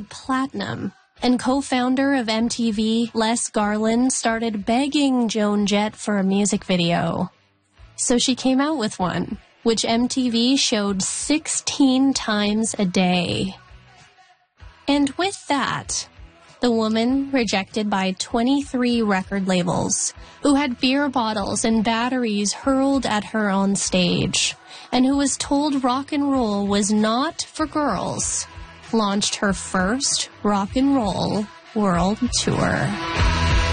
platinum, and co-founder of MTV, Les Garland, started begging Joan Jett for a music video. So she came out with one, which MTV showed 16 times a day. And with that, the woman rejected by 23 record labels, who had beer bottles and batteries hurled at her on stage, and who was told rock and roll was not for girls, launched her first rock and roll world tour.